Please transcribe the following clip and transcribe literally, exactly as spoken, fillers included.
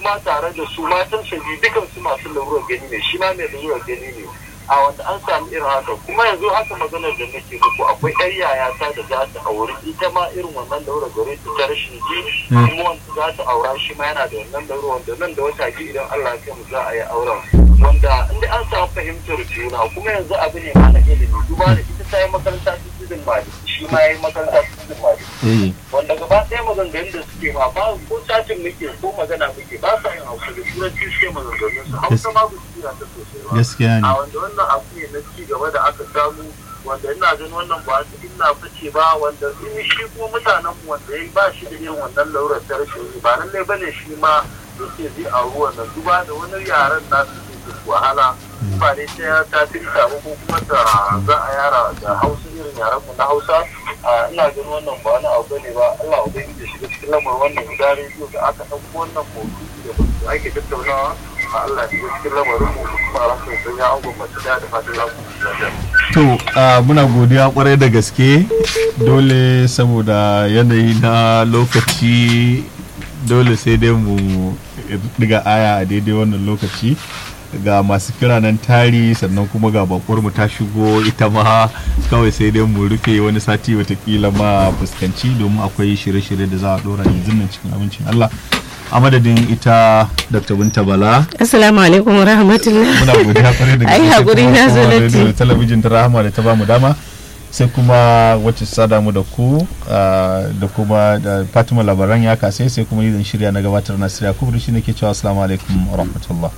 kuma tare da su matan sa biyu dukan su masu larurar gani ne, shi ma mai larurar gani ne, a wanda an samu irin haka. Kuma yanzu haka maganar da nake muku akwai yar yayata da za ta auri ita ma irin wannan larurar gare ta ta rashin ji, kuma wanda za ta aura shi ma yana da wannan larurar, wanda nan da wata biyu idan Allah ya kai mu za a yi auren, wanda inda an samu fahimtar juna kuma yanzu abu ne ma na ilimi, duba da ita ta yi makaranta ta tudun mali, shi ma ya yi makaranta ta tudun mali, wanda gaba ɗaya maganganun da suke ma ba ko satin muke ko magana muke ba sa yin hausa da turanci suke maganganun su, hausa ma ba su ta sosai ba. Gaskiya ne. A wanda wannan abu ne na ci gaba da aka samu, wanda ina ganin wannan ba su ina fice ba, wanda in shi kuma mutanen mu wanda ya ba shi da irin wannan laurar ta rashin ba lallai bane shi ma yake zai a ruwan nan, duba da wani yaren nasu wahala ba ne ta ta tinta ba ko kuma ta za a yara da hausa irin yaran mu na hausa. Ina ganin wannan ba wani abu ne ba, Allah ubangiji ya shiga cikin lamarin wannan guda rediyo da aka ɗauko wannan maudu'i da ake tattaunawa, Allah ya shiga cikin lamarin mu kuma rasul sun ya angon mace da da fatan lafiya. To muna godiya kwarai da gaske, dole saboda yanayi na lokaci dole sai dai mu diga aya a daidai wannan lokaci. Ga masu kira nan tari, sannan kuma ga bakwar mu ta shigo ita ma, kawai sai dai mu rufe wani sati watakila ma fuskanci, domin akwai shirye-shirye da za a dora yanzu nan cikin abincin Allah. A madadin ita Doctor Binta Bala, assalamu alaikum wa rahmatullah. Muna godiya kwarai da gaske. Ai hakuri na zo latti. Talabijin ta Rahama da ta bamu dama, sai kuma wacce sada mu da ku da kuma da Fatima Labaran ya kase, sai kuma yi zan shirya na gabatar na Siriya Kubri, shi ne ke cewa assalamu alaikum wa rahmatullah.